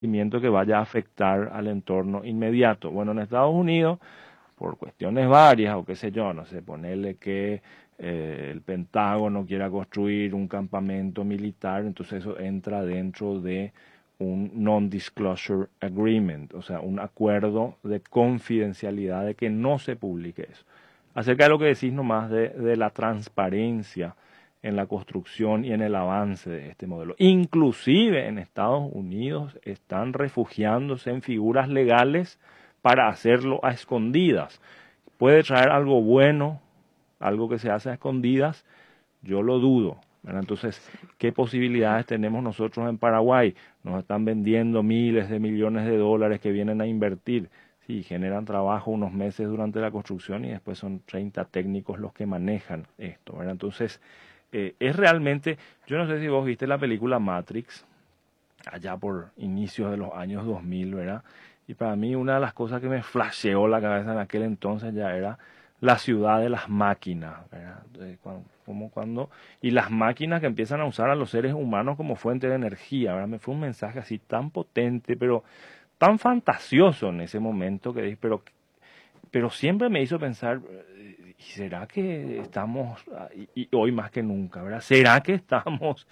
que vaya a afectar al entorno inmediato. Bueno, en Estados Unidos, por cuestiones varias, o qué sé yo, no sé, ponerle que el Pentágono quiera construir un campamento militar, entonces eso entra dentro de un non-disclosure agreement, o sea, un acuerdo de confidencialidad de que no se publique eso. Acerca de lo que decís nomás de la transparencia en la construcción y en el avance de este modelo. Inclusive en Estados Unidos están refugiándose en figuras legales para hacerlo a escondidas. Puede traer algo bueno, algo que se hace a escondidas, yo lo dudo. ¿Verdad? Entonces, ¿qué posibilidades tenemos nosotros en Paraguay? Nos están vendiendo miles de millones de dólares que vienen a invertir. Sí, generan trabajo unos meses durante la construcción y después son 30 técnicos los que manejan esto. ¿Verdad? Entonces, es realmente, yo no sé si vos viste la película Matrix, allá por inicios de los años 2000, ¿verdad? Y para mí una de las cosas que me flasheó la cabeza en aquel entonces ya era la ciudad de las máquinas, ¿verdad? Como cuando, y las máquinas que empiezan a usar a los seres humanos como fuente de energía, ¿verdad? Me fue un mensaje así tan potente, pero tan fantasioso en ese momento que dije, pero siempre me hizo pensar, ¿y será que estamos, y hoy más que nunca, ¿verdad? ¿Será que estamos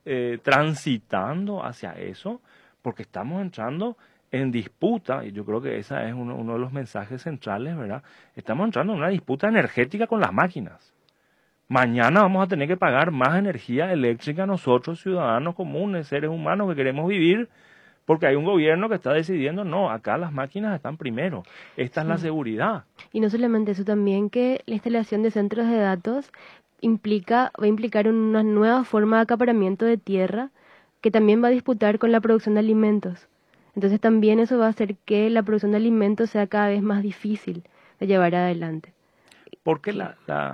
transitando hacia eso? Porque estamos entrando en disputa, y yo creo que ese es uno de los mensajes centrales, ¿verdad? Estamos entrando en una disputa energética con las máquinas. Mañana vamos a tener que pagar más energía eléctrica nosotros, ciudadanos comunes, seres humanos que queremos vivir, porque hay un gobierno que está decidiendo, no, acá las máquinas están primero, esta es la Sí. seguridad. Y no solamente eso, también que la instalación de centros de datos va a implicar una nueva forma de acaparamiento de tierra que también va a disputar con la producción de alimentos. Entonces también eso va a hacer que la producción de alimentos sea cada vez más difícil de llevar adelante. Porque Que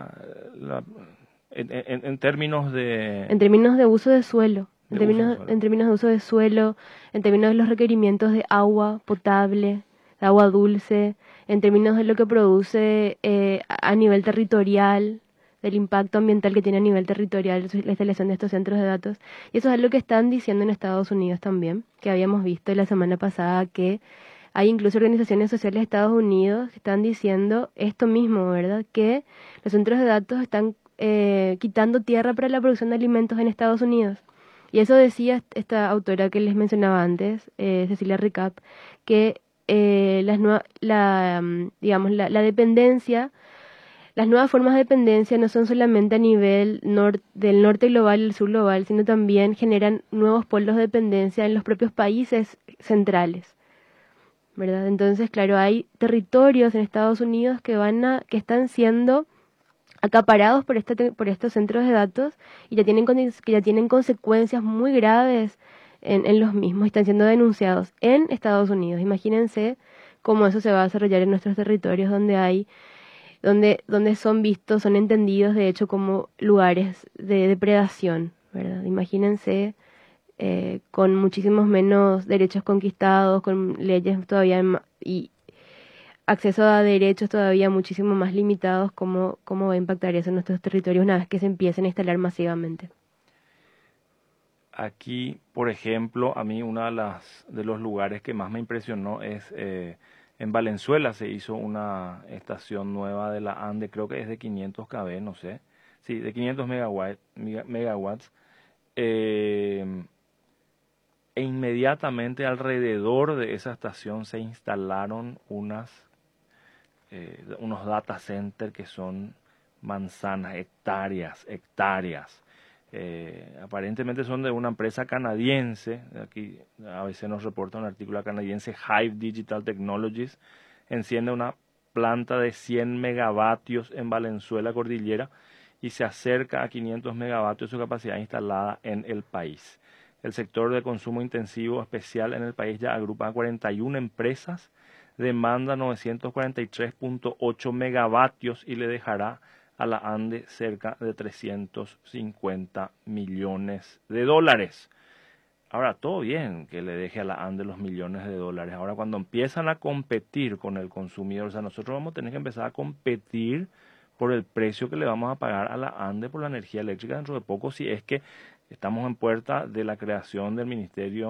en términos en términos de uso de suelo, de uso de suelo. en términos de uso de suelo, en términos de los requerimientos de agua potable, de agua dulce, en términos de lo que produce a nivel territorial, del impacto ambiental que tiene a nivel territorial la instalación de estos centros de datos. Y eso es algo que están diciendo en Estados Unidos también, que habíamos visto la semana pasada que hay incluso organizaciones sociales de Estados Unidos que están diciendo esto mismo, ¿verdad? Que los centros de datos están quitando tierra para la producción de alimentos en Estados Unidos. Y eso decía esta autora que les mencionaba antes, Cecilia Recap, que digamos, la dependencia, las nuevas formas de dependencia no son solamente a nivel del norte global y el sur global, sino también generan nuevos polos de dependencia en los propios países centrales, ¿verdad? Entonces, claro, hay territorios en Estados Unidos que están siendo acaparados por estos centros de datos y que ya tienen consecuencias muy graves en los mismos y están siendo denunciados en Estados Unidos. Imagínense cómo eso se va a desarrollar en nuestros territorios donde son vistos, son entendidos de hecho como lugares de depredación, ¿verdad? Imagínense con muchísimos menos derechos conquistados, con leyes todavía y acceso a derechos todavía muchísimo más limitados, cómo va a impactar eso en nuestros territorios una vez que se empiecen a instalar masivamente. Aquí, por ejemplo, a mí uno de los lugares que más me impresionó es en Valenzuela se hizo una estación nueva de la ANDE, creo que es de 500 kV, no sé. Sí, de 500 megawatts. Eh, e inmediatamente alrededor de esa estación se instalaron unos data centers que son manzanas, hectáreas, hectáreas. Aparentemente son de una empresa canadiense, aquí a veces nos reporta un artículo canadiense, Hive Digital Technologies, enciende una planta de 100 megavatios en Valenzuela Cordillera y se acerca a 500 megavatios su capacidad instalada en el país. El sector de consumo intensivo especial en el país ya agrupa a 41 empresas, demanda 943.8 megavatios y le dejará a la ANDE cerca de 350 millones de dólares. Ahora, todo bien que le deje a la ANDE los millones de dólares. Ahora, cuando empiezan a competir con el consumidor, o sea, nosotros vamos a tener que empezar a competir por el precio que le vamos a pagar a la ANDE por la energía eléctrica dentro de poco, si es que estamos en puerta de la creación del Ministerio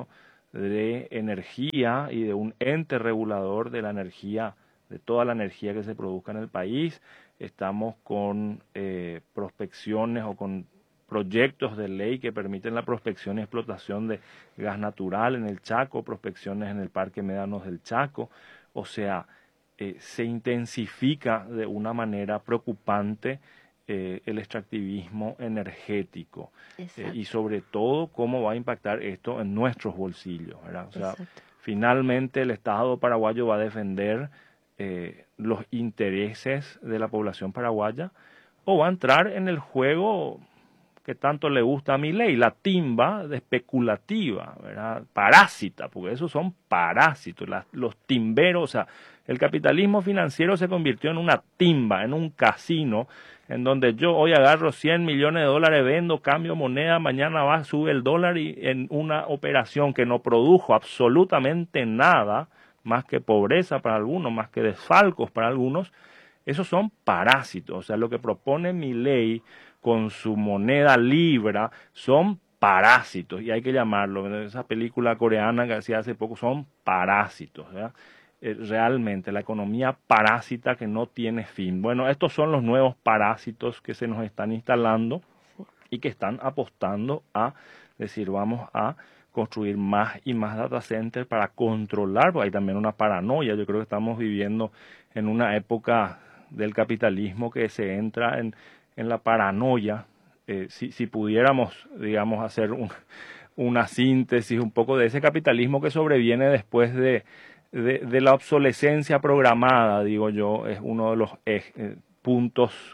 de energía y de un ente regulador de la energía, de toda la energía que se produzca en el país. Estamos con prospecciones o con proyectos de ley que permiten la prospección y explotación de gas natural en el Chaco, prospecciones en el Parque Médanos del Chaco. O sea, se intensifica de una manera preocupante el extractivismo energético y sobre todo cómo va a impactar esto en nuestros bolsillos, ¿verdad? O sea, finalmente el Estado paraguayo va a defender los intereses de la población paraguaya o va a entrar en el juego que tanto le gusta a Milei, la timba de especulativa, ¿verdad? Parásita, porque esos son parásitos, los timberos. O sea, el capitalismo financiero se convirtió en una timba, en un casino, en donde yo hoy agarro 100 millones de dólares, vendo, cambio moneda, mañana va, sube el dólar y en una operación que no produjo absolutamente nada, más que pobreza para algunos, más que desfalcos para algunos. Esos son parásitos. O sea, lo que propone Milei con su moneda libra son parásitos, y hay que llamarlo. Esa película coreana que hacía hace poco son parásitos, ¿verdad? Realmente la economía parásita que no tiene fin. Bueno, estos son los nuevos parásitos que se nos están instalando y que están apostando a decir, vamos a construir más y más data centers para controlar, porque hay también una paranoia. Yo creo que estamos viviendo en una época del capitalismo que se entra en la paranoia. Si pudiéramos, digamos, hacer una síntesis un poco de ese capitalismo que sobreviene después de la obsolescencia programada, digo yo, es uno de los puntos,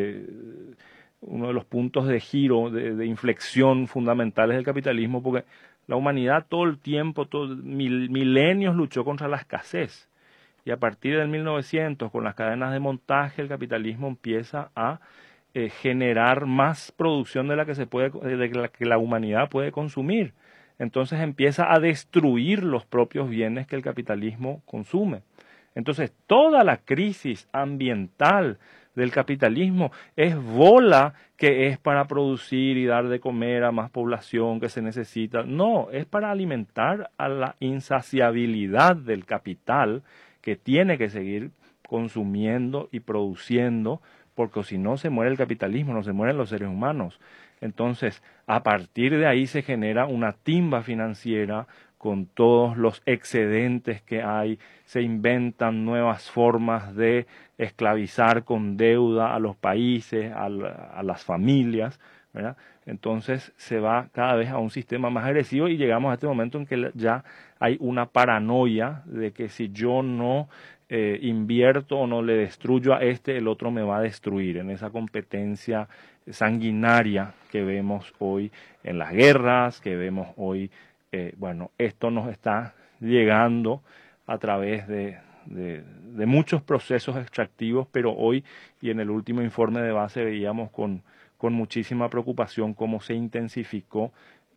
uno de los puntos de giro, de inflexión fundamentales del capitalismo, porque la humanidad todo el tiempo, milenios luchó contra la escasez. Y a partir del 1900, con las cadenas de montaje, el capitalismo empieza a generar más producción de la que la humanidad puede consumir. Entonces empieza a destruir los propios bienes que el capitalismo consume. Entonces toda la crisis ambiental del capitalismo es bola que es para producir y dar de comer a más población que se necesita. No, es para alimentar a la insaciabilidad del capital, que tiene que seguir consumiendo y produciendo, porque si no se muere el capitalismo, no se mueren los seres humanos. Entonces, a partir de ahí se genera una timba financiera con todos los excedentes que hay, se inventan nuevas formas de esclavizar con deuda a los países, a las familias, ¿verdad? Entonces se va cada vez a un sistema más agresivo y llegamos a este momento en que ya hay una paranoia de que si yo no invierto o no le destruyo a el otro me va a destruir, en esa competencia sanguinaria que vemos hoy en las guerras, que vemos hoy. Bueno, esto nos está llegando a través de muchos procesos extractivos, pero hoy y en el último informe de base veíamos con muchísima preocupación cómo se intensificó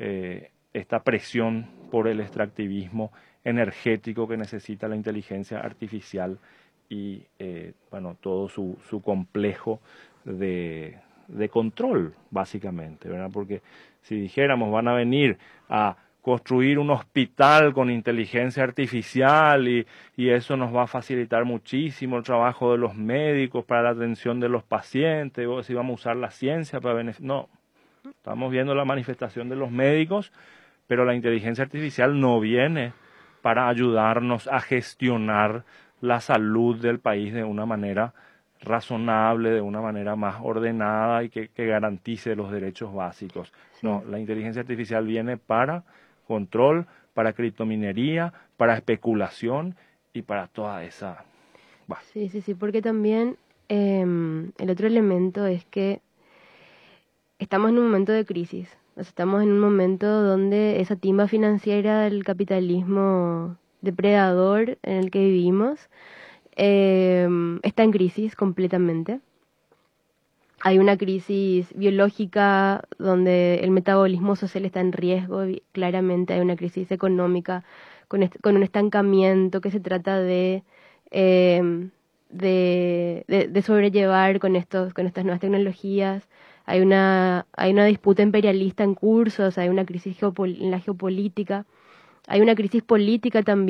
esta presión por el extractivismo energético que necesita la inteligencia artificial y bueno, todo su complejo de control, básicamente, ¿verdad? Porque si dijéramos van a venir a construir un hospital con inteligencia artificial y eso nos va a facilitar muchísimo el trabajo de los médicos para la atención de los pacientes, o si vamos a usar la ciencia para beneficiar. No, estamos viendo la manifestación de los médicos, pero la inteligencia artificial no viene para ayudarnos a gestionar la salud del país de una manera razonable, de una manera más ordenada y que garantice los derechos básicos. Sí. No, la inteligencia artificial viene para control, para criptominería, para especulación y para toda esa... Bah. Sí, porque también el otro elemento es que estamos en un momento de crisis. O sea, estamos en un momento donde esa timba financiera del capitalismo depredador en el que vivimos está en crisis completamente. Hay una crisis biológica donde el metabolismo social está en riesgo, claramente hay una crisis económica con un estancamiento que se trata de sobrellevar con estas nuevas tecnologías. Hay una disputa imperialista en curso, o sea, hay una crisis en la geopolítica. hay una crisis política también